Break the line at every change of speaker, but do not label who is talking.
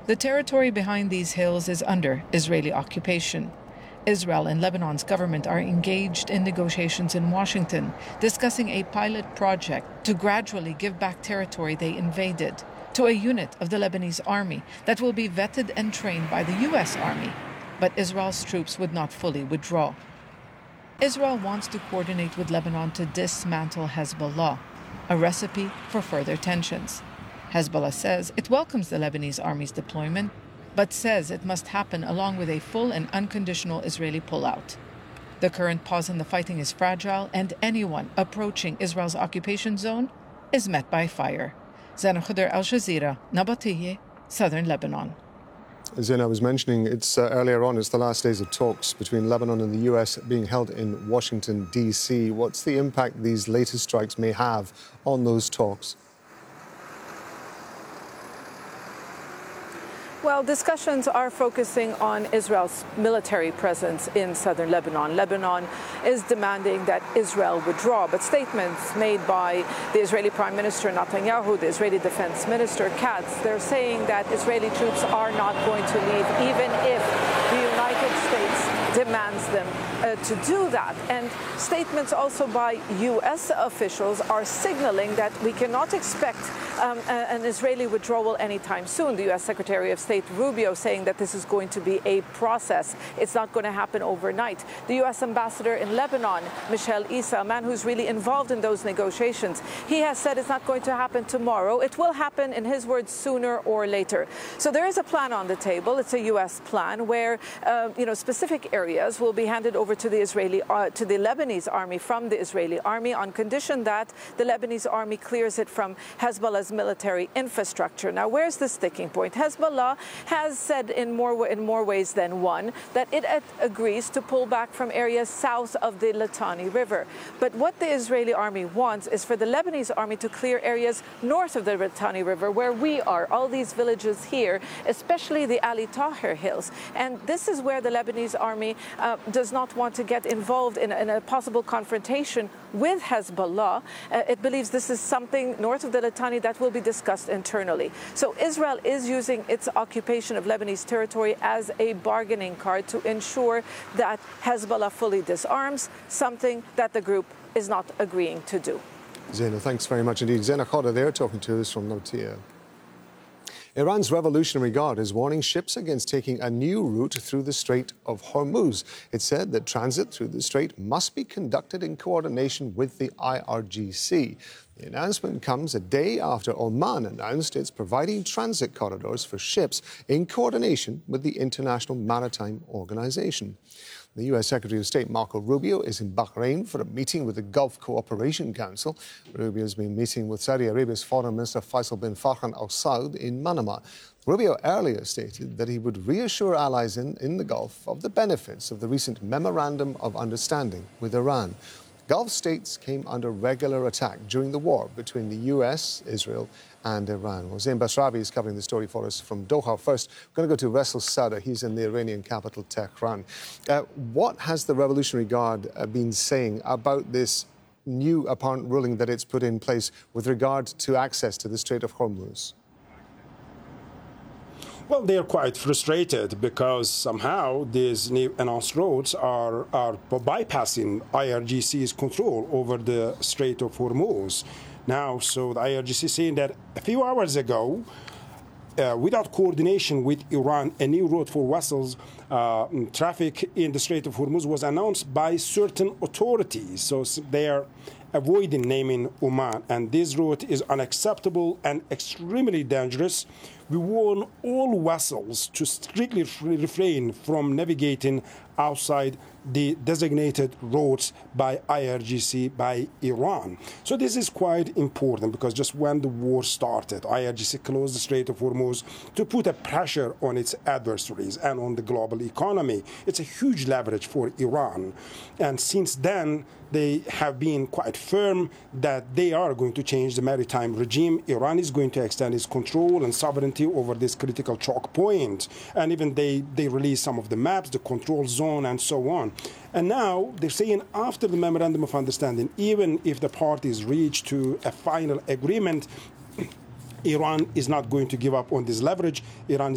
The territory behind these hills is under Israeli occupation. Israel and Lebanon's government are engaged in negotiations in Washington, discussing a pilot project to gradually give back territory they invaded to a unit of the Lebanese army that will be vetted and trained by the U.S. Army. But Israel's troops would not fully withdraw. Israel wants to coordinate with Lebanon to dismantle Hezbollah, a recipe for further tensions. Hezbollah says it welcomes the Lebanese army's deployment, but says it must happen along with a full and unconditional Israeli pullout. The current pause in the fighting is fragile, and anyone approaching Israel's occupation zone is met by fire. Zena Khudr, Al Jazeera, Nabatiyeh, Southern Lebanon.
Zena, I was mentioning earlier on, it's the last days of talks between Lebanon and the U.S. being held in Washington, D.C. What's the impact these latest strikes may have on those talks?
Well, discussions are focusing on Israel's military presence in southern Lebanon. Lebanon is demanding that Israel withdraw, but statements made by the Israeli Prime Minister Netanyahu, the Israeli Defense Minister Katz, they're saying that Israeli troops are not going to leave, even if the United States demands them to do that. And statements also by U.S. officials are signaling that we cannot expect an Israeli withdrawal anytime soon. The U.S. Secretary of State Rubio saying that this is going to be a process. It's not going to happen overnight. The U.S. ambassador in Lebanon, Michel Issa, a man who's really involved in those negotiations, he has said it's not going to happen tomorrow. It will happen, in his words, sooner or later. So there is a plan on the table. It's a U.S. plan where, specific areas will be handed over to the Lebanese army from the Israeli army on condition that the Lebanese army clears it from Hezbollah's military infrastructure. Now, where's the sticking point? Hezbollah has said in more ways than one that it agrees to pull back from areas south of the Litani River. But what the Israeli army wants is for the Lebanese army to clear areas north of the Litani River, where we are, all these villages here, especially the Ali Tahir Hills. And this is where the Lebanese army does not want to get involved in a possible confrontation with Hezbollah. It believes this is something north of the Litani that will be discussed internally. So Israel is using its occupation of Lebanese territory as a bargaining card to ensure that Hezbollah fully disarms, something that the group is not agreeing to do.
Zena, thanks very much indeed. Zena Khadr there talking to us from Nabatiyeh. Iran's Revolutionary Guard is warning ships against taking a new route through the Strait of Hormuz. It said that transit through the strait must be conducted in coordination with the IRGC. The announcement comes a day after Oman announced it's providing transit corridors for ships in coordination with the International Maritime Organization. The U.S. Secretary of State Marco Rubio is in Bahrain for a meeting with the Gulf Cooperation Council. Rubio has been meeting with Saudi Arabia's Foreign Minister Faisal bin Farhan Al Saud in Manama. Rubio earlier stated that he would reassure allies in the Gulf of the benefits of the recent Memorandum of Understanding with Iran. Gulf states came under regular attack during the war between the U.S., Israel and Iran. Hossein Basravi is covering the story for us from Doha. First, we're going to go to Rasul Sada. He's in the Iranian capital, Tehran. What has the Revolutionary Guard been saying about this new apparent ruling that it's put in place with regard to access to the Strait of Hormuz?
Well, they are quite frustrated because somehow these new announced roads are bypassing IRGC's control over the Strait of Hormuz. Now, so the IRGC is saying that a few hours ago, without coordination with Iran, a new route for vessels traffic in the Strait of Hormuz was announced by certain authorities. So they are avoiding naming Oman, and this route is unacceptable and extremely dangerous. We warn all vessels to strictly refrain from navigating outside the designated routes by IRGC by Iran. So this is quite important because just when the war started, IRGC closed the Strait of Hormuz to put a pressure on its adversaries and on the global economy. It's a huge leverage for Iran. And since then, they have been quite firm that they are going to change the maritime regime. Iran is going to extend its control and sovereignty over this critical choke point. And even they release some of the maps, the control zone, and so on. And now they're saying after the Memorandum of Understanding, even if the parties reach to a final agreement, Iran is not going to give up on this leverage. Iran